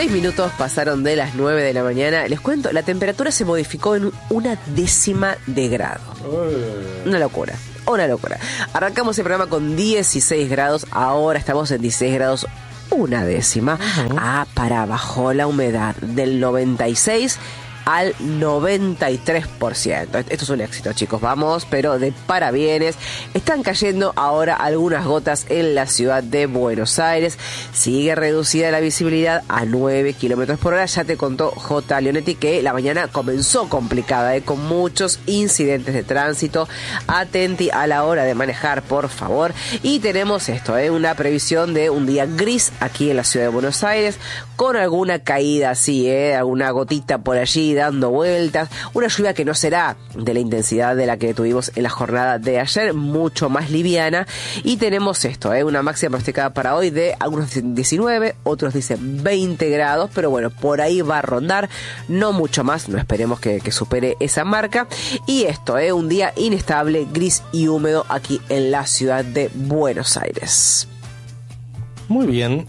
6 minutos pasaron de las 9 de la mañana. Les cuento, la temperatura se modificó en 1/10 de grado. Una locura. Arrancamos el programa con 16 grados. Ahora estamos en 16 grados 1/10. Bajó la humedad del 96 al 93%. Esto es un éxito, chicos, vamos, pero de parabienes. Están cayendo ahora algunas gotas en la ciudad de Buenos Aires. Sigue reducida la visibilidad a 9 kilómetros por hora. Ya te contó J. Leonetti que la mañana comenzó complicada, con muchos incidentes de tránsito. Atenti a la hora de manejar, por favor. Y tenemos esto, una previsión de un día gris aquí en la ciudad de Buenos Aires, con alguna caída así, alguna gotita por allí dando vueltas, una lluvia que no será de la intensidad de la que tuvimos en la jornada de ayer, mucho más liviana. Y tenemos esto, una máxima pronosticada para hoy de algunos dicen 19, otros dicen 20 grados, pero bueno, por ahí va a rondar, no mucho más, no esperemos que supere esa marca. Y esto, un día inestable, gris y húmedo aquí en la ciudad de Buenos Aires. Muy bien,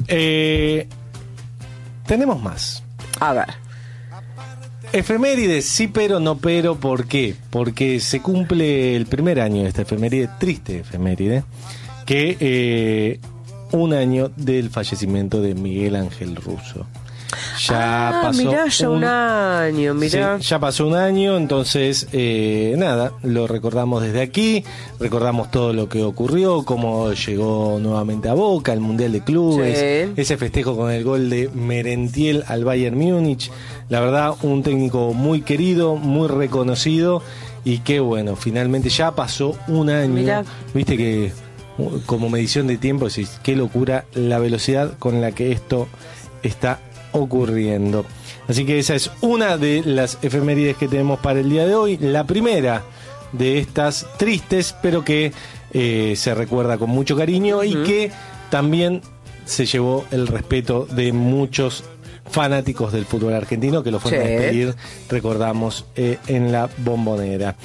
tenemos más. A ver. Efemérides, sí pero no pero, ¿por qué? Porque se cumple el primer año de esta efeméride, triste efeméride, que un año del fallecimiento de Miguel Ángel Russo. Ya pasó un año, mirá. Sí, ya pasó un año, entonces nada, lo recordamos desde aquí, recordamos todo lo que ocurrió, cómo llegó nuevamente a Boca, al Mundial de Clubes, sí. Ese festejo con el gol de Merentiel al Bayern Múnich. La verdad, un técnico muy querido, muy reconocido, y que bueno, finalmente ya pasó un año. Mirá. Viste que como medición de tiempo, decís, qué locura la velocidad con la que esto está ocurriendo. Así que esa es una de las efemérides que tenemos para el día de hoy, la primera de estas tristes, pero que se recuerda con mucho cariño, y que también se llevó el respeto de muchos fanáticos del fútbol argentino que lo fueron a despedir, recordamos, en la Bombonera.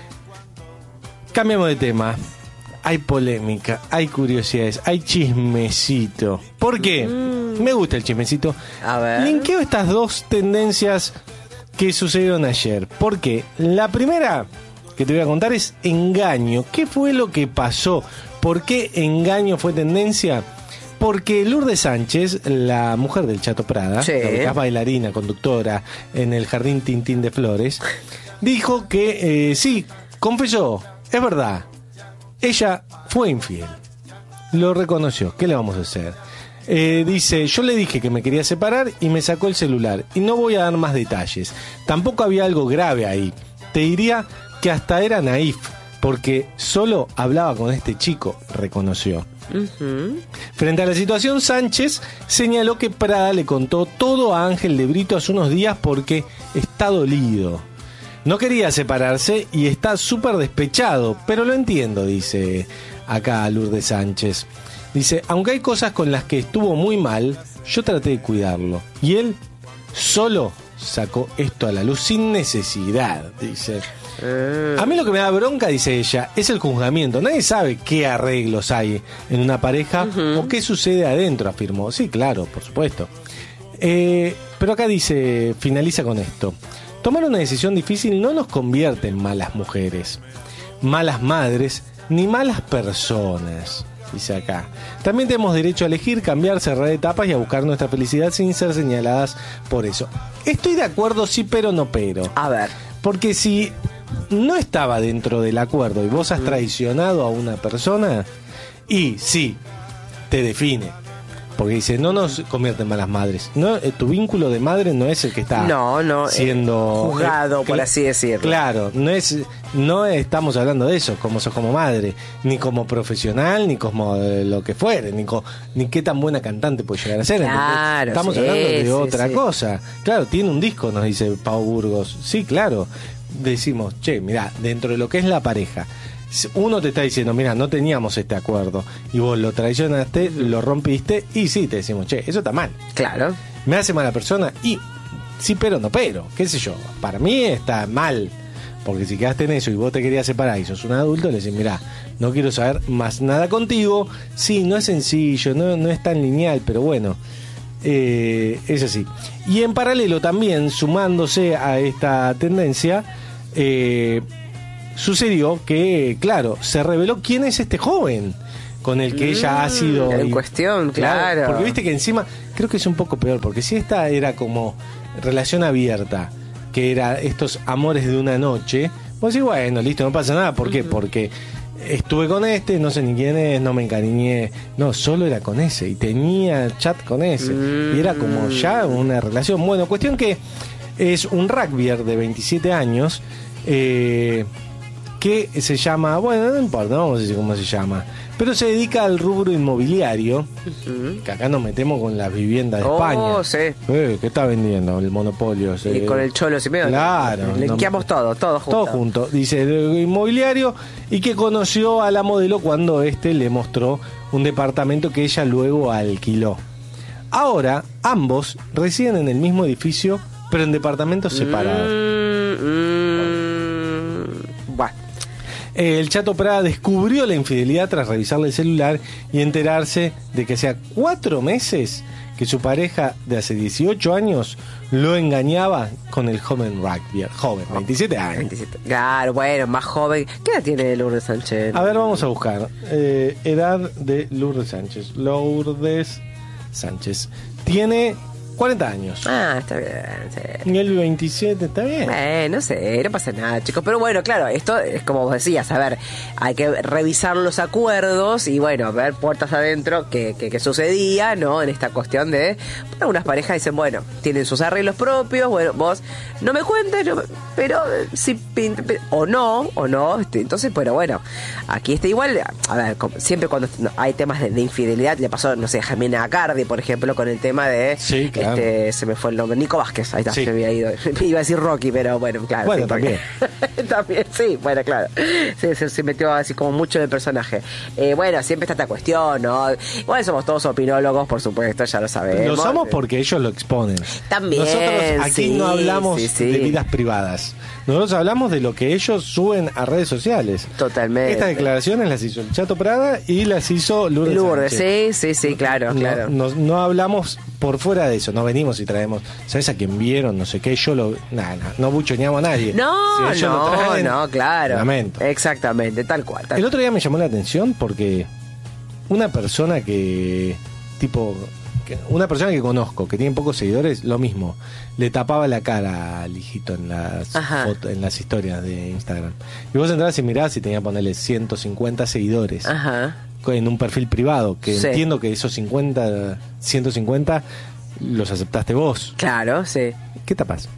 Cambiamos de tema. Hay polémica, hay curiosidades, hay chismecito. ¿Por qué? Me gusta el chismecito. A ver. Linkeo estas dos tendencias que sucedieron ayer. Porque la primera que te voy a contar es engaño. ¿Qué fue lo que pasó? ¿Por qué engaño fue tendencia? Porque Lourdes Sánchez, la mujer del Chato Prada, que es bailarina, conductora en el Jardín Tintín de Flores, dijo que sí, confesó, es verdad. Ella fue infiel, lo reconoció. ¿Qué le vamos a hacer? Dice, yo le dije que me quería separar y me sacó el celular, y no voy a dar más detalles. Tampoco había algo grave ahí. Te diría que hasta era naif, porque solo hablaba con este chico, reconoció. Frente a la situación, Sánchez señaló que Prada le contó todo a Ángel de Brito hace unos días porque está dolido. No quería separarse y está súper despechado, pero lo entiendo, dice acá Lourdes Sánchez. Dice, aunque hay cosas con las que estuvo muy mal, yo traté de cuidarlo. Y él solo sacó esto a la luz sin necesidad, dice. A mí lo que me da bronca, dice ella, es el juzgamiento. Nadie sabe qué arreglos hay en una pareja o qué sucede adentro, afirmó. Sí, claro, por supuesto. Pero acá dice, finaliza con esto. Tomar una decisión difícil no nos convierte en malas mujeres, malas madres, ni malas personas, dice acá. También tenemos derecho a elegir, cambiar, cerrar etapas y a buscar nuestra felicidad sin ser señaladas por eso. Estoy de acuerdo, sí, pero no pero. A ver. Porque si no estaba dentro del acuerdo y vos has traicionado a una persona, y sí, te define. Porque dice, no nos convierte en malas madres. No, tu vínculo de madre no es el que está siendo juzgado, por así decirlo. Claro, no estamos hablando de eso, como sos como madre, ni como profesional, ni como lo que fuere, ni qué tan buena cantante puede llegar a ser. Claro, estamos hablando de otra cosa. Claro, tiene un disco, nos dice Pau Burgos. Sí, claro. Decimos, che, mirá, dentro de lo que es la pareja, uno te está diciendo, mira, no teníamos este acuerdo, y vos lo traicionaste, lo rompiste, y sí, te decimos, che, eso está mal. Claro. ¿Me hace mala persona? Y sí, pero no, pero, qué sé yo, para mí está mal, porque si quedaste en eso y vos te querías separar y sos un adulto, le decís, mirá, no quiero saber más nada contigo. Sí, no es sencillo, no es tan lineal, pero bueno, Es así. Y en paralelo también, sumándose a esta tendencia, sucedió que, claro, se reveló quién es este joven con el que ella ha sido en cuestión, claro. Porque viste que encima creo que es un poco peor, porque si esta era como relación abierta, que era estos amores de una noche, vos decís, bueno, listo, no pasa nada. ¿Por qué? Porque estuve con este, no sé ni quién es, no me encariñé. No, solo era con ese y tenía chat con ese. Y era como ya una relación. Bueno, cuestión que es un rugbyer de 27 años que se llama, bueno, no importa, no vamos a decir cómo se llama, pero se dedica al rubro inmobiliario, que acá nos metemos con las viviendas de España. Sí. ¿Qué está vendiendo? El monopolio. Y con el Cholo Simeone. Claro. Linkeamos todo junto. Todo junto. Dice, inmobiliario, y que conoció a la modelo cuando le mostró un departamento que ella luego alquiló. Ahora, ambos residen en el mismo edificio, pero en departamentos separados. Bueno. El Chato Prada descubrió la infidelidad tras revisarle el celular y enterarse de que hacía 4 meses que su pareja de hace 18 años lo engañaba con el joven rugbyer. Joven, 27 años. 27. Claro, bueno, más joven. ¿Qué edad tiene Lourdes Sánchez? A ver, vamos a buscar. Edad de Lourdes Sánchez. Lourdes Sánchez. Tiene 40 años. Ah, está bien, sí. Y el 27, está bien. No sé, no pasa nada, chicos. Pero bueno, claro, esto es como vos decías, a ver, hay que revisar los acuerdos y bueno, ver puertas adentro qué sucedía, ¿no? En esta cuestión de, algunas parejas dicen, bueno, tienen sus arreglos propios, bueno, vos no me cuentes, pero si o no, entonces, pero bueno, aquí está igual, a ver, siempre cuando hay temas de infidelidad, le pasó, no sé, a Jimena Acardi, por ejemplo, con el tema de... Sí, claro. se me fue el nombre, Nico Vázquez, ahí está, sí. Se me había ido. Iba a decir Rocky, pero bueno, claro. Bueno, sí, también. También, sí, bueno, claro. Se metió así como mucho en el personaje. Bueno, siempre está esta cuestión, ¿no? Igual somos todos opinólogos, por supuesto, ya lo sabemos. Lo somos porque ellos lo exponen. También. Nosotros aquí no hablamos de vidas privadas. Nosotros hablamos de lo que ellos suben a redes sociales. Totalmente. Estas declaraciones las hizo el Chato Prada y las hizo Lourdes Sánchez. Sí, claro, claro. No hablamos por fuera de eso, no venimos y traemos, ¿sabes a quién vieron? No sé qué, no buchoneamos a nadie. No, si no, claro. Lamento. Exactamente, tal cual. El otro día me llamó la atención porque una persona una persona que conozco, que tiene pocos seguidores, lo mismo, le tapaba la cara al hijito en las historias de Instagram. Y vos entrabas y mirás y tenía que ponerle 150 seguidores. Ajá. En un perfil privado, que sí. Entiendo que esos 150 los aceptaste vos. Claro, sí. ¿Qué tapas?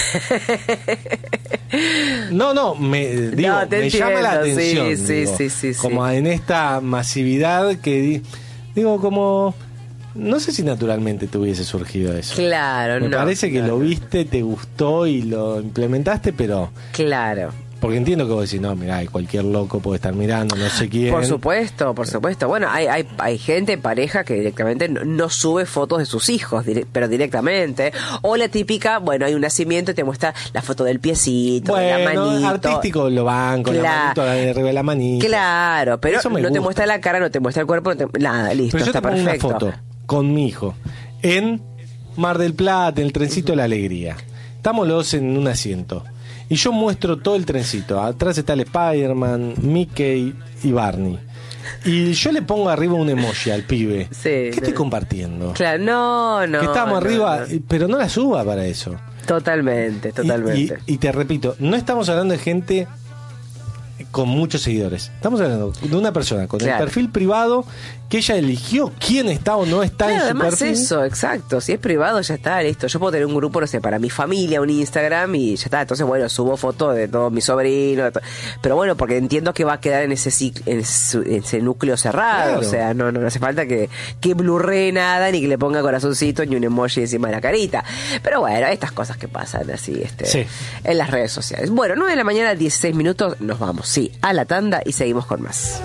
No, me llama la atención. Sí. Como en esta masividad que digo, como no sé si naturalmente te hubiese surgido eso. Claro, me parece que lo viste, te gustó y lo implementaste, pero claro. Porque entiendo que vos decís, no, mirá, cualquier loco puede estar mirando, no sé quién. Por supuesto. Bueno, hay gente, pareja, que directamente no sube fotos de sus hijos, pero directamente. O la típica, bueno, hay un nacimiento y te muestra la foto del piecito, de la manito. Artístico lo banco, la manito arriba de la manita. Claro, pero no gusta. Te muestra la cara, no te muestra el cuerpo, nada, listo, pero yo está te pongo perfecto. una foto con mi hijo en Mar del Plata, en el trencito de la alegría. Estamos los dos en un asiento. Y yo muestro todo el trencito. Atrás está el Spider-Man, Mickey y Barney. Y yo le pongo arriba un emoji al pibe. Sí, ¿Qué estoy compartiendo? Claro, no. Que estamos arriba, pero no la suba para eso. Totalmente. Y te repito, no estamos hablando de gente con muchos seguidores. Estamos hablando de una persona con el perfil privado que ella eligió quién está o no está en su además perfil. Eso, exacto. Si es privado, ya está, listo. Yo puedo tener un grupo, no sé, para mi familia, un Instagram y ya está. Entonces, bueno, subo fotos de todos mis sobrinos. Pero bueno, porque entiendo que va a quedar en ese ciclo, en ese núcleo cerrado. Claro. O sea, no hace falta que blurree nada, ni que le ponga corazoncito, ni un emoji encima de la carita. Pero bueno, estas cosas que pasan así, en las redes sociales. Bueno, 9 de la mañana, 16 minutos, nos vamos, sí, a la tanda y seguimos con más.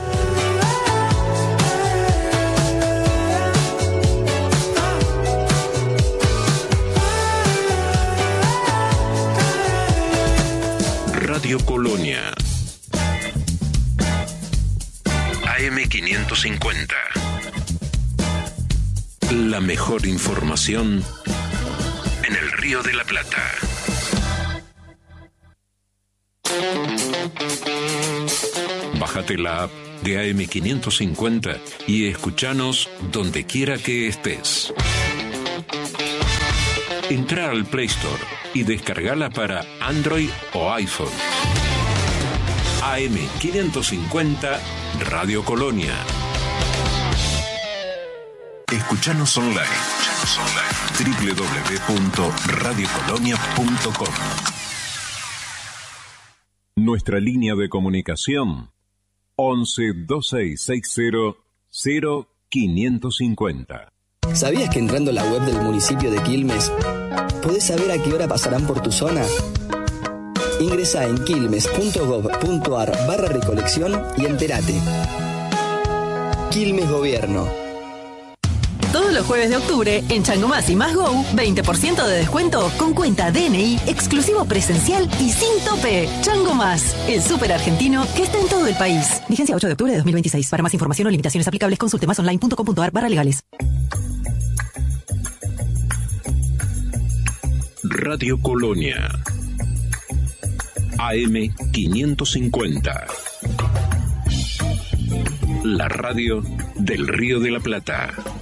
Radio Colonia AM 550. La mejor información en el Río de la Plata. Bájate la app de AM550 y escuchanos donde quiera que estés. Entra al Play Store y descargala para Android o iPhone. AM550 Radio Colonia. Escuchanos online. www.radiocolonia.com. Nuestra línea de comunicación 11 2660 0550. ¿Sabías que entrando a la web del municipio de Quilmes podés saber a qué hora pasarán por tu zona? Ingresá en quilmes.gov.ar/recolección y entérate. Quilmes Gobierno. Todos los jueves de octubre, en Chango Más y Más Go, 20% de descuento con cuenta DNI, exclusivo presencial y sin tope. Chango Más, el súper argentino que está en todo el país. Vigencia 8 de octubre de 2026. Para más información o limitaciones aplicables, consulte masonline.com.ar/legales. Radio Colonia. AM550. La radio del Río de la Plata.